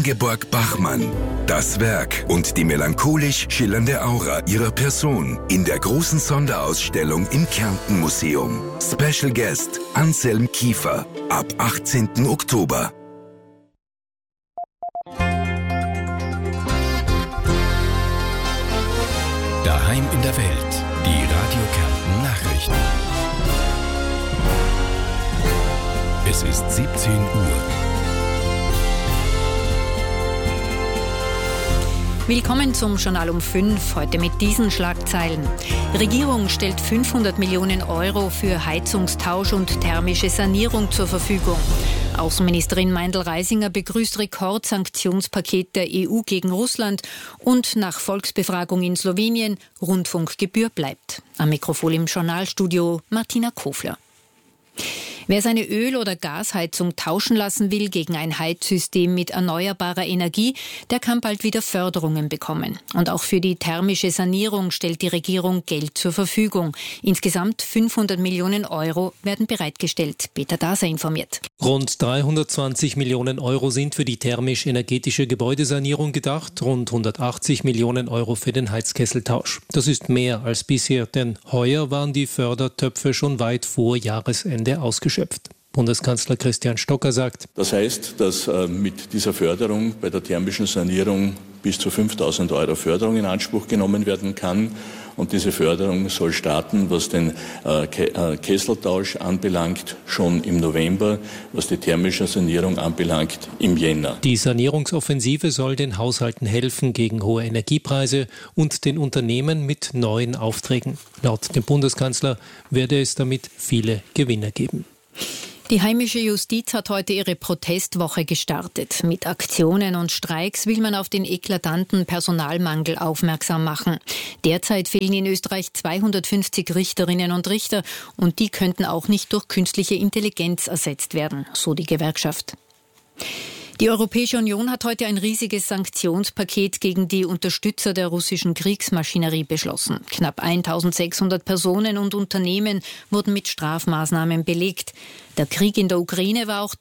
Ingeborg Bachmann. Das Werk und die melancholisch schillernde Aura ihrer Person in der großen Sonderausstellung im Kärnten Museum. Special Guest Anselm Kiefer ab 18. Oktober. Daheim in der Welt, die Radio Kärnten Nachrichten. Es ist 17 Uhr. Willkommen zum Journal um 5, heute mit diesen Schlagzeilen. Regierung stellt 500 Millionen Euro für Heizungstausch und thermische Sanierung zur Verfügung. Außenministerin Meindl-Reisinger begrüßt Rekordsanktionspaket der EU gegen Russland und nach Volksbefragung in Slowenien, Rundfunkgebühr bleibt. Am Mikrofon im Journalstudio Martina Kofler. Wer seine Öl- oder Gasheizung tauschen lassen will gegen ein Heizsystem mit erneuerbarer Energie, der kann bald wieder Förderungen bekommen. Und auch für die thermische Sanierung stellt die Regierung Geld zur Verfügung. Insgesamt 500 Millionen Euro werden bereitgestellt. Peter Daser informiert. Rund 320 Millionen Euro sind für die thermisch-energetische Gebäudesanierung gedacht, rund 180 Millionen Euro für den Heizkesseltausch. Das ist mehr als bisher, denn heuer waren die Fördertöpfe schon weit vor Jahresende ausgeschöpft. Bundeskanzler Christian Stocker sagt: Das heißt, dass mit dieser Förderung bei der thermischen Sanierung bis zu 5.000 Euro Förderung in Anspruch genommen werden kann. Und diese Förderung soll starten, was den Kesseltausch anbelangt, schon im November, was die thermische Sanierung anbelangt, im Jänner. Die Sanierungsoffensive soll den Haushalten helfen gegen hohe Energiepreise und den Unternehmen mit neuen Aufträgen. Laut dem Bundeskanzler werde es damit viele Gewinner geben. Die heimische Justiz hat heute ihre Protestwoche gestartet. Mit Aktionen und Streiks will man auf den eklatanten Personalmangel aufmerksam machen. Derzeit fehlen in Österreich 250 Richterinnen und Richter und die könnten auch nicht durch künstliche Intelligenz ersetzt werden, so die Gewerkschaft. Die Europäische Union hat heute ein riesiges Sanktionspaket gegen die Unterstützer der russischen Kriegsmaschinerie beschlossen. Knapp 1.600 Personen und Unternehmen wurden mit Strafmaßnahmen belegt. Der Krieg in der Ukraine war auch